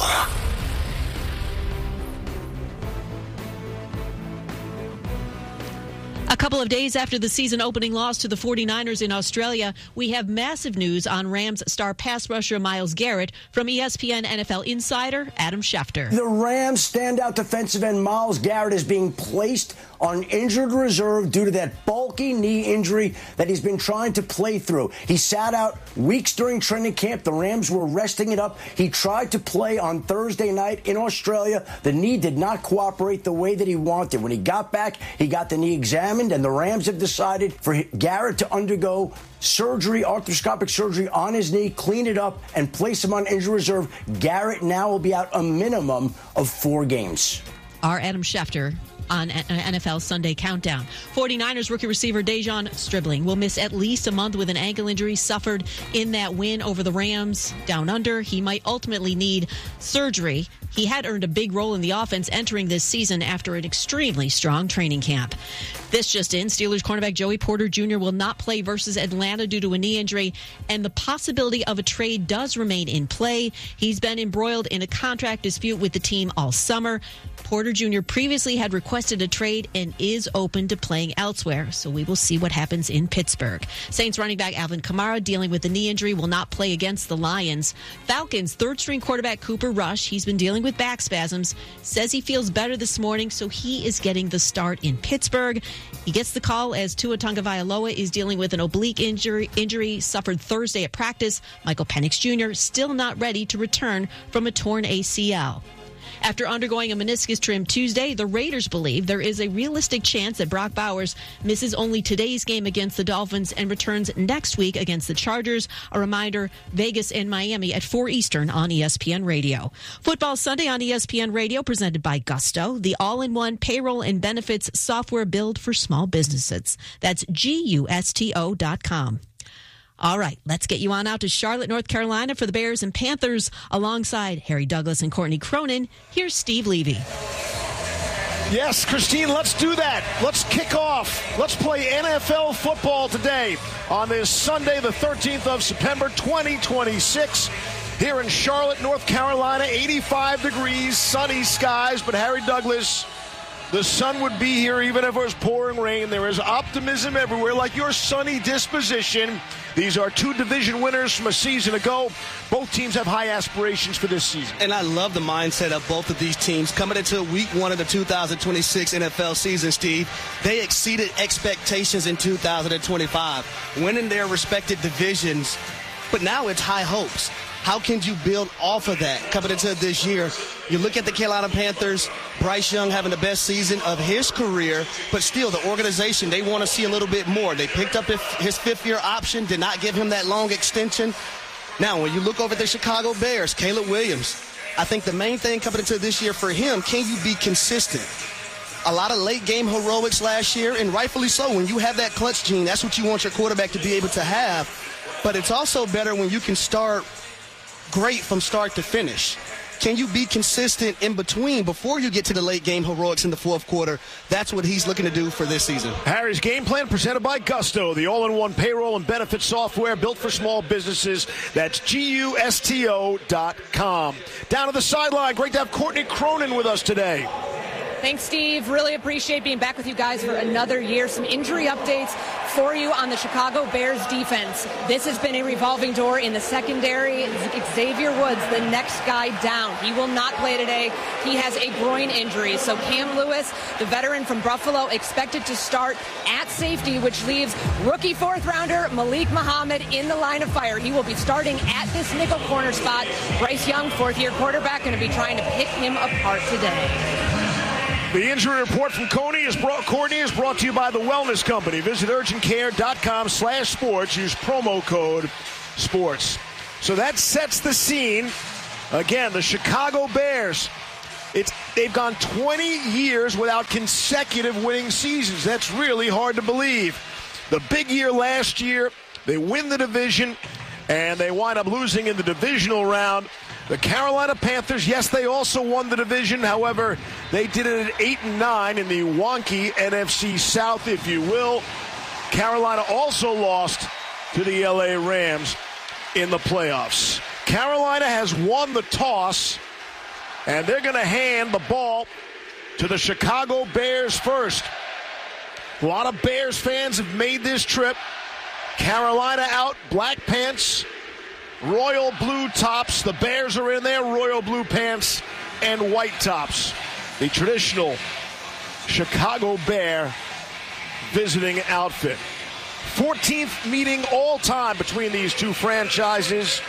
A couple of days after the season opening loss to the forty-niners in Australia, we have massive news on Rams star pass rusher Myles Garrett from E S P N N F L insider Adam Schefter. The Rams standout defensive end Myles Garrett is being placed on injured reserve due to that bulky knee injury that he's been trying to play through. He sat out weeks during training camp. The Rams were resting it up. He tried to play on Thursday night in Australia. The knee did not cooperate the way that he wanted. When he got back, he got the knee examined, and the Rams have decided for Garrett to undergo surgery, arthroscopic surgery on his knee, clean it up, and place him on injured reserve. Garrett now will be out a minimum of four games. Our Adam Schefter on N F L Sunday Countdown. forty-niners rookie receiver Dejon Stribling will miss at least a month with an ankle injury suffered in that win over the Rams down under. He might ultimately need surgery. He had earned a big role in the offense entering this season after an extremely strong training camp. This just in, Steelers cornerback Joey Porter Junior will not play versus Atlanta due to a knee injury, and the possibility of a trade does remain in play. He's been embroiled in a contract dispute with the team all summer. Porter Junior previously had requested a trade and is open to playing elsewhere, so we will see what happens in Pittsburgh. Saints running back Alvin Kamara, dealing with the knee injury, will not play against the Lions. Falcons third-string quarterback Cooper Rush, he's been dealing with back spasms, says he feels better this morning, so he is getting the start in Pittsburgh. He gets the call as Tua Tagovailoa is dealing with an oblique injury, injury suffered Thursday at practice. Michael Penix Junior still not ready to return from a torn A C L. After undergoing a meniscus trim Tuesday, the Raiders believe there is a realistic chance that Brock Bowers misses only today's game against the Dolphins and returns next week against the Chargers. A reminder, Vegas and Miami at four Eastern on E S P N Radio. Football Sunday on E S P N Radio, presented by Gusto, the all-in-one payroll and benefits software built for small businesses. That's G U S T O dot com. All right, let's get you on out to Charlotte, North Carolina for the Bears and Panthers. Alongside Harry Douglas and Courtney Cronin, here's Steve Levy. Yes, Christine, let's do that. Let's kick off. Let's play N F L football today on this Sunday, the thirteenth of September, twenty twenty-six. Here in Charlotte, North Carolina, eighty-five degrees, sunny skies. But Harry Douglas, the sun would be here even if it was pouring rain. There is optimism everywhere, like your sunny disposition. These are two division winners from a season ago. Both teams have high aspirations for this season. And I love the mindset of both of these teams. Coming into week one of the two thousand twenty-six N F L season, Steve, they exceeded expectations in two thousand twenty-five, winning their respective divisions. But now it's high hopes. how can you build off of that coming into this year? You look at the Carolina Panthers, Bryce Young having the best season of his career, but still the organization, they want to see a little bit more. They picked up his fifth-year option, did not give him that long extension. Now, when you look over at the Chicago Bears, Caleb Williams, I think the main thing coming into this year for him, can you be consistent? A lot of late-game heroics last year, and rightfully so. When you have that clutch gene, that's what you want your quarterback to be able to have. But it's also better when you can start great from start to finish. Can you be consistent in between before you get to the late-game heroics in the fourth quarter? That's what he's looking to do for this season. Harry's Game Plan presented by Gusto, the all-in-one payroll and benefit software built for small businesses. That's G U S T O dot com. Down to the sideline, great to have Courtney Cronin with us today. Thanks, Steve. Really appreciate being back with you guys for another year. Some injury updates for you on the Chicago Bears defense. This has been a revolving door in the secondary. Xavier Woods, the next guy down. He will not play today. He has a groin injury. So Cam Lewis, the veteran from Buffalo, expected to start at safety, which leaves rookie fourth rounder Malik Muhammad in the line of fire. He will be starting at this nickel corner spot. Bryce Young, fourth-year quarterback, going to be trying to pick him apart today. The injury report from Coney is brought, Courtney is brought to you by the Wellness Company. Visit urgentcare.com slash sports. Use promo code sports. So that sets the scene. Again, the Chicago Bears. It's, they've gone twenty years without consecutive winning seasons. That's really hard to believe. The big year last year, they win the division, and they wind up losing in the divisional round. The Carolina Panthers, yes, they also won the division. However, they did it at eight and nine in the wonky N F C South, if you will. Carolina also lost to the L A Rams in the playoffs. Carolina has won the toss, and they're going to hand the ball to the Chicago Bears first. A lot of Bears fans have made this trip. Carolina out, black pants, royal blue tops. The Bears are in there, royal blue pants and white tops. The traditional Chicago Bear visiting outfit. fourteenth meeting all time between these two franchises.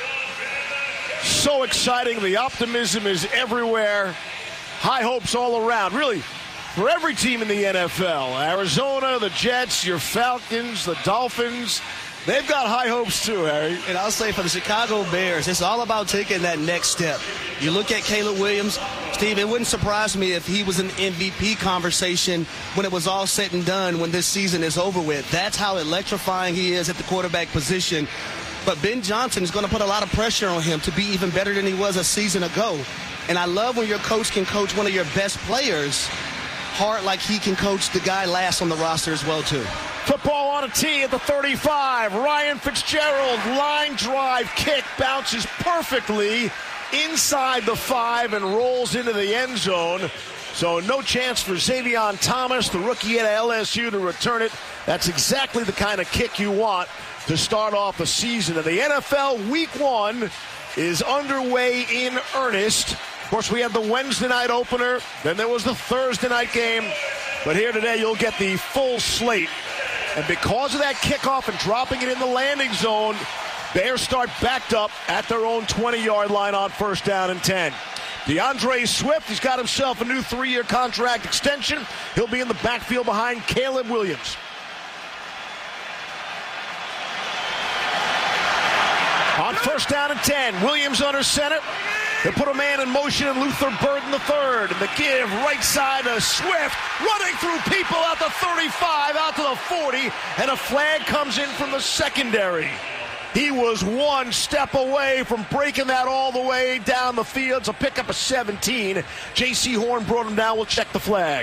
So exciting. The optimism is everywhere. High hopes all around. Really, for every team in the N F L. Arizona, the Jets, your Falcons, the Dolphins. They've got high hopes too, Harry. And I'll say for the Chicago Bears, it's all about taking that next step. You look at Caleb Williams, Steve, it wouldn't surprise me if he was in the M V P conversation when it was all said and done, when this season is over with. That's how electrifying he is at the quarterback position. But Ben Johnson is going to put a lot of pressure on him to be even better than he was a season ago. And I love when your coach can coach one of your best players hard like he can coach the guy last on the roster as well, too. Football on a tee at the thirty-five. Ryan Fitzgerald, line drive kick, bounces perfectly inside the five and rolls into the end zone. So no chance for Xavier Thomas, the rookie at L S U, to return it. That's exactly the kind of kick you want to start off a season. And the N F L Week One is underway in earnest. Of course, we had the Wednesday night opener. Then there was the Thursday night game. But here today, you'll get the full slate. And because of that kickoff and dropping it in the landing zone, Bears start backed up at their own twenty-yard line on first down and ten. DeAndre Swift, he's got himself a new three-year contract extension. He'll be in the backfield behind Caleb Williams. On first down and ten, Williams under center. They put a man in motion, and Luther Burden the third. And the give right side to Swift, running through people out to thirty-five, out to the forty, and a flag comes in from the secondary. He was one step away from breaking that all the way down the field. So pick up a seventeen. J C Horn brought him down. We'll check the flag.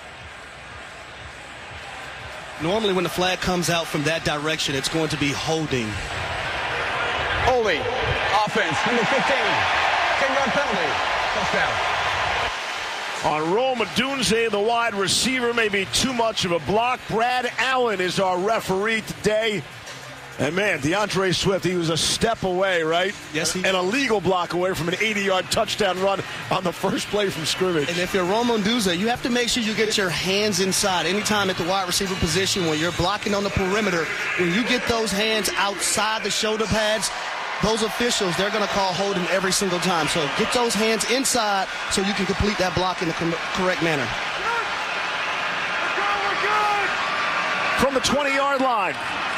Normally when the flag comes out from that direction, it's going to be holding. Holding. Offense, number fifteen. ten-yard penalty. Touchdown. On Rome Odunze, the wide receiver, may be too much of a block. Brad Allen is our referee today. And, man, DeAndre Swift, he was a step away, right? Yes, he And a legal block away from an eighty-yard touchdown run on the first play from scrimmage. And if you're Rome Odunze, you have to make sure you get your hands inside. Anytime at the wide receiver position when you're blocking on the perimeter, when you get those hands outside the shoulder pads, those officials, they're going to call holding every single time. So get those hands inside so you can complete that block in the com- correct manner. From the twenty-yard line.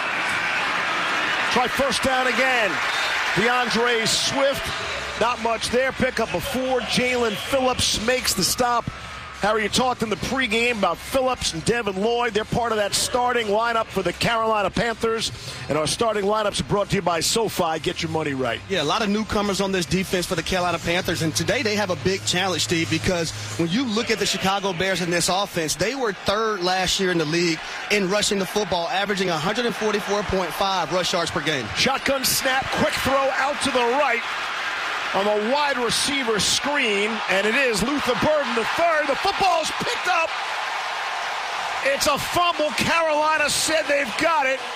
Try first down again. DeAndre Swift, not much there. Pick up a four. Jalen Phillips makes the stop. Harry, you talked in the pregame about Phillips and Devin Lloyd. They're part of that starting lineup for the Carolina Panthers. And our starting lineups are brought to you by SoFi. Get your money right. Yeah, a lot of newcomers on this defense for the Carolina Panthers. And today they have a big challenge, Steve, because when you look at the Chicago Bears in this offense, they were third last year in the league in rushing the football, averaging one forty-four point five rush yards per game. Shotgun snap, quick throw out to the right on the wide receiver screen, and it is Luther Burden, the third. The football is picked up. It's a fumble. Carolina said they've got it.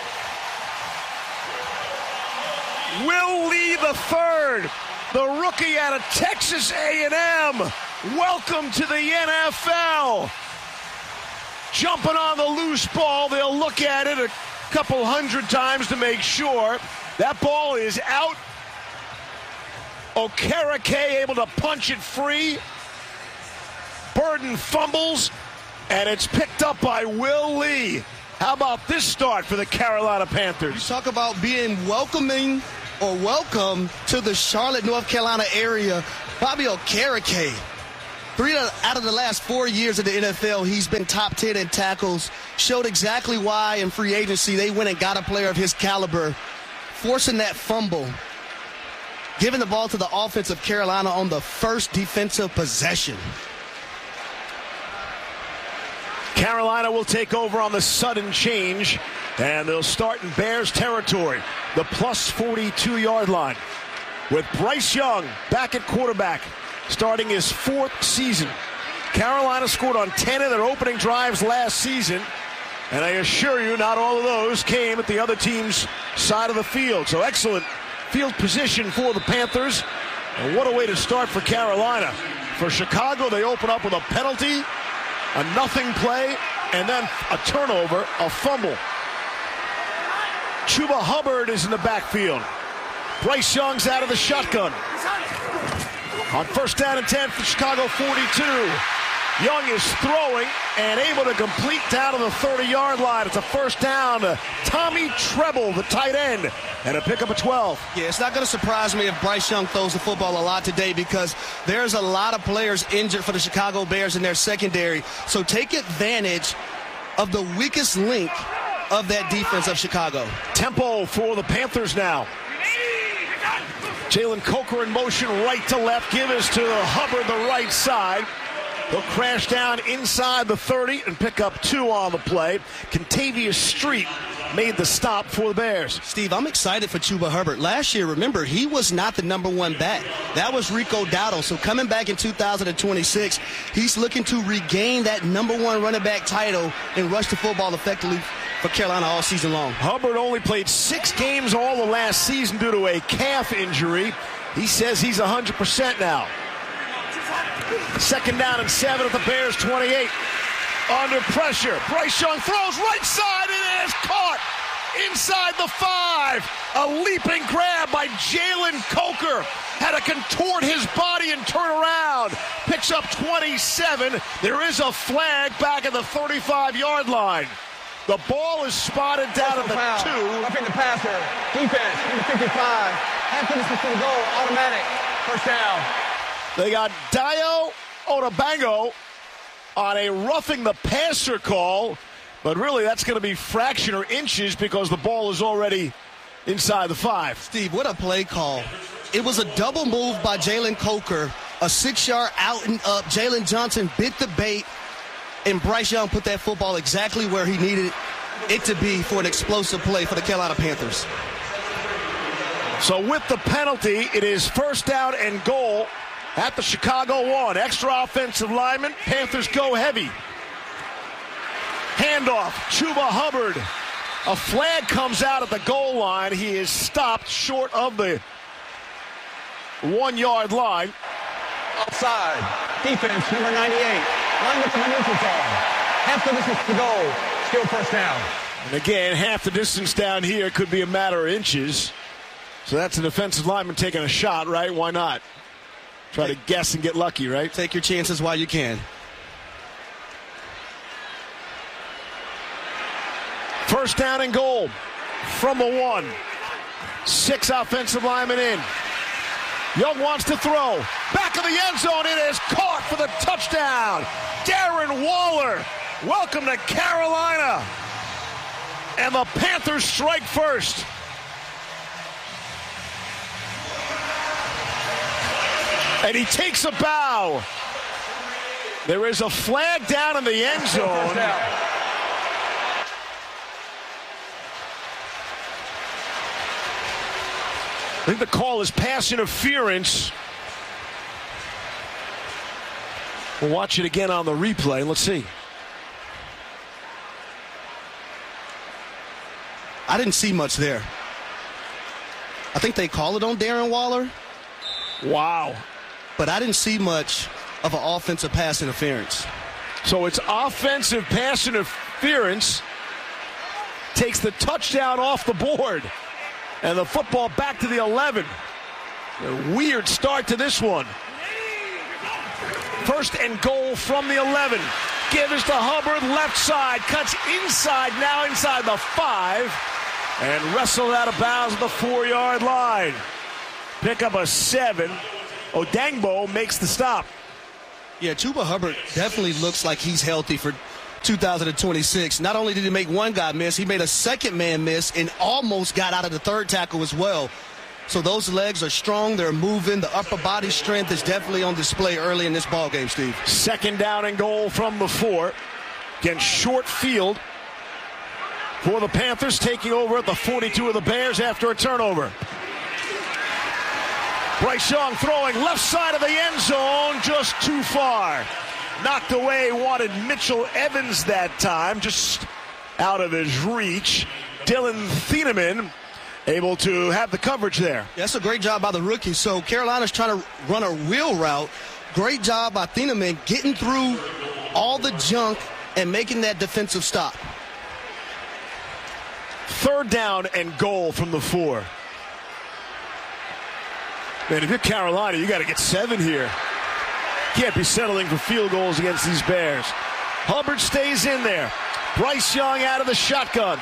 Will Lee, the third, the rookie out of Texas A and M. Welcome to the N F L. Jumping on the loose ball. They'll look at it a couple hundred times to make sure. That ball is out. Okereke able to punch it free. Burden fumbles, and it's picked up by Will Lee. How about this start for the Carolina Panthers? You talk about being welcoming or welcome to the Charlotte, North Carolina area. Bobby Okereke, three out of the last four years in the N F L, he's been top ten in tackles. Showed exactly why in free agency they went and got a player of his caliber, forcing that fumble. Giving the ball to the offense of Carolina on the first defensive possession. Carolina will take over on the sudden change, and they'll start in Bears territory, the plus forty-two-yard line, with Bryce Young back at quarterback, starting his fourth season. Carolina scored on ten of their opening drives last season, and I assure you not all of those came at the other team's side of the field. So excellent field position for the Panthers. And what a way to start for Carolina. For Chicago, they open up with a penalty, a nothing play, and then a turnover, a fumble. Chuba Hubbard is in the backfield. Bryce Young's out of the shotgun. On first down and ten for Chicago forty-two. Young is throwing and able to complete down to the thirty-yard line. It's a first down to Tommy Treble, the tight end, and a pick up of twelve. Yeah, it's not going to surprise me if Bryce Young throws the football a lot today because there's a lot of players injured for the Chicago Bears in their secondary. So take advantage of the weakest link of that defense of Chicago. Tempo for the Panthers now. Jalen Coker in motion right to left. Give us to Hubbard, the right side. He'll crash down inside the thirty and pick up two on the play. Contavious Street made the stop for the Bears. Steve, I'm excited for Chuba Hubbard. Last year, remember, he was not the number one back. That was Rico Dowdle. So coming back in two thousand twenty-six, he's looking to regain that number one running back title and rush the football effectively for Carolina all season long. Hubbard only played six games all the last season due to a calf injury. He says he's one hundred percent now. Second down and seven at the Bears twenty-eight. Under pressure. Bryce Young throws right side. It is caught inside the five. A leaping grab by Jalen Coker. Had to contort his body and turn around. Picks up twenty-seven. There is a flag back at the thirty-five-yard line. The ball is spotted down at the foul. two. Roughing the passer. Defense, number fifty-five. Half distance to the goal. Automatic. First down. They got Dayo Otabango on a roughing the passer call, but really that's going to be fraction or inches because the ball is already inside the five. Steve, what a play call. It was a double move by Jalen Coker, a six-yard out and up. Jalen Johnson bit the bait, and Bryce Young put that football exactly where he needed it to be for an explosive play for the Carolina Panthers. So with the penalty, it is first down and goal at the Chicago one. Extra offensive lineman. Panthers go heavy. Handoff. Chuba Hubbard. A flag comes out at the goal line. He is stopped short of the one-yard line. Outside. Defense, number ninety-eight. Lined up in the neutral zone. Half the distance to goal. Still first down. And again, half the distance down here could be a matter of inches. So that's a defensive lineman taking a shot, right? Why not? Try to guess and get lucky, right? Take your chances while you can. First down and goal from the one. Six offensive linemen in. Young wants to throw. Back of the end zone. It is caught for the touchdown. Darren Waller. Welcome to Carolina. And the Panthers strike first. And he takes a bow. There is a flag down in the end zone. I think the call is pass interference. We'll watch it again on the replay. Let's see. I didn't see much there. I think they call it on Darren Waller. Wow. But I didn't see much of an offensive pass interference. So it's offensive pass interference. Takes the touchdown off the board. And the football back to the eleven. A weird start to this one. First and goal from the eleven. Give us to Hubbard, left side. Cuts inside, now inside the five. And wrestled out of bounds at the four-yard line. Pick up a seven. Odangbo makes the stop. Yeah, Chuba Hubbard definitely looks like he's healthy for two thousand twenty-six. Not only did he make one guy miss, he made a second man miss and almost got out of the third tackle as well. So those legs are strong. They're moving. The upper body strength is definitely on display early in this ballgame, Steve. Second down and goal from the four. Again, short field for the Panthers, taking over at the forty-two of the Bears after a turnover. Bryce Young throwing left side of the end zone, just too far. Knocked away, wanted Mitchell Evans that time, just out of his reach. Dylan Thieneman able to have the coverage there. Yeah, that's a great job by the rookie. So Carolina's trying to run a wheel route. Great job by Thieneman getting through all the junk and making that defensive stop. Third down and goal from the four. Man, if you're Carolina, you got to get seven here. Can't be settling for field goals against these Bears. Hubbard stays in there. Bryce Young out of the shotgun.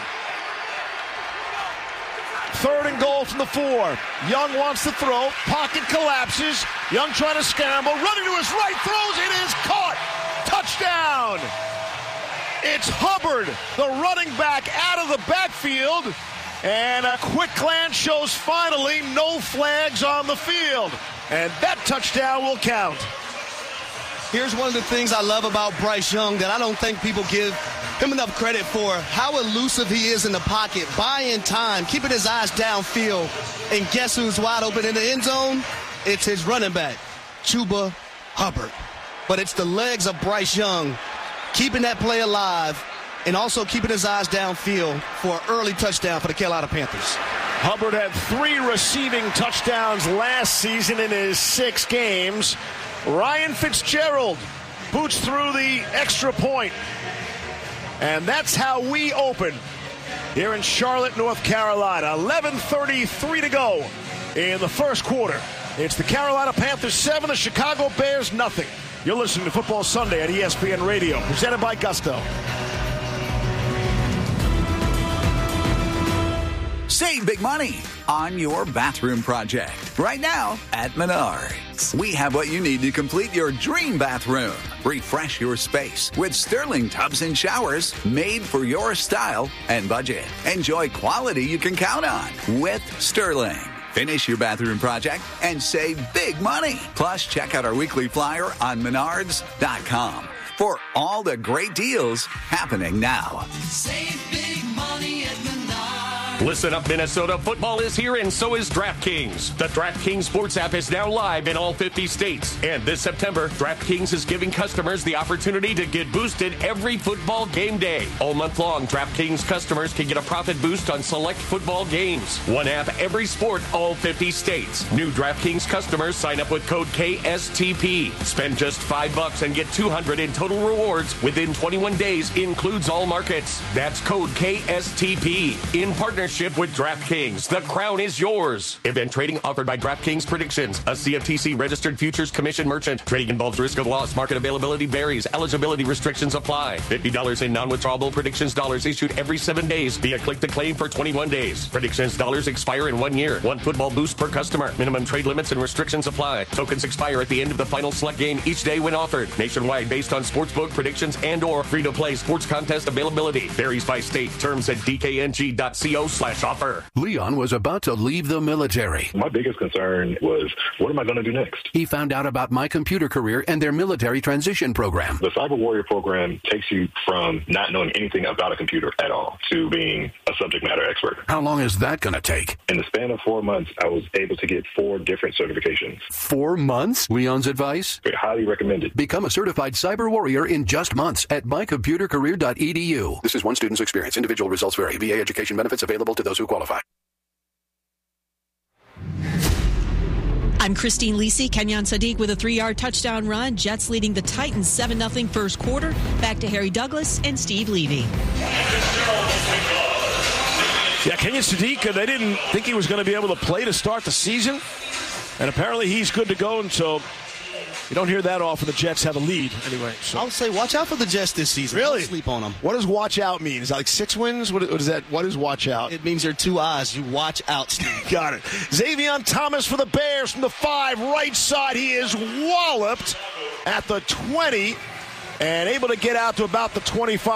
Third and goal from the four. Young wants to throw. Pocket collapses. Young trying to scramble. Running to his right. Throws. It is caught. Touchdown. It's Hubbard, the running back, out of the backfield. And a quick glance shows finally no flags on the field. And that touchdown will count. Here's one of the things I love about Bryce Young that I don't think people give him enough credit for. How elusive he is in the pocket, buying time, keeping his eyes downfield. And guess who's wide open in the end zone? It's his running back, Chuba Hubbard. But it's the legs of Bryce Young keeping that play alive and also keeping his eyes downfield for an early touchdown for the Carolina Panthers. Hubbard had three receiving touchdowns last season in his six games. Ryan Fitzgerald boots through the extra point. And that's how we open here in Charlotte, North Carolina. eleven thirty-three to go in the first quarter. It's the Carolina Panthers seven, the Chicago Bears nothing. You're listening to Football Sunday at E S P N Radio, presented by Gusto. Save big money on your bathroom project right now at Menards. We have what you need to complete your dream bathroom. Refresh your space with Sterling tubs and showers made for your style and budget. Enjoy quality you can count on with Sterling. Finish your bathroom project and save big money. Plus, check out our weekly flyer on menards dot com for all the great deals happening now. Save big money at Menards. Listen up, Minnesota. Football is here, and so is DraftKings. The DraftKings Sports app is now live in all fifty states. And this September, DraftKings is giving customers the opportunity to get boosted every football game day. All month long, DraftKings customers can get a profit boost on select football games. One app, every sport, all fifty states. New DraftKings customers sign up with code K S T P. Spend just five bucks and get two hundred in total rewards within twenty-one days. Includes all markets. That's code K S T P. In partnership partnership with DraftKings. The crown is yours. Event trading offered by DraftKings Predictions, a C F T C-registered futures commission merchant. Trading involves risk of loss. Market availability varies. Eligibility restrictions apply. fifty dollars in non-withdrawable Predictions dollars issued every seven days via click-to-claim for twenty-one days. Predictions dollars expire in one year. One football boost per customer. Minimum trade limits and restrictions apply. Tokens expire at the end of the final select game each day when offered. Nationwide based on sportsbook predictions and or free-to-play sports contest availability. Varies by state. Terms at d k n g dot co slash offer. Leon was about to leave the military. My biggest concern was, what am I going to do next? He found out about My Computer Career and their military transition program. The Cyber Warrior program takes you from not knowing anything about a computer at all to being a subject matter expert. How long is that going to take? In the span of four months, I was able to get four different certifications. Four months? Leon's advice? Highly recommended. Become a certified cyber warrior in just months at my computer career dot e d u. This is one student's experience. Individual results vary. V A education benefits available to those who qualify. I'm Christine Lisi. Kenyon Sadiq with a three-yard touchdown run. Jets leading the Titans seven nothing first quarter. Back to Harry Douglas and Steve Levy. Yeah, Kenyon Sadiq, they didn't think he was going to be able to play to start the season. And apparently he's good to go until you don't hear that often. The Jets have a lead anyway. So. I would say watch out for the Jets this season. Really? Don't sleep on them. What does watch out mean? Is that like six wins? What is that? What is watch out? It means your two eyes. You watch out, Steve. Got it. Xavier Thomas for the Bears from the five, right side. He is walloped at the twenty and able to get out to about the twenty-five.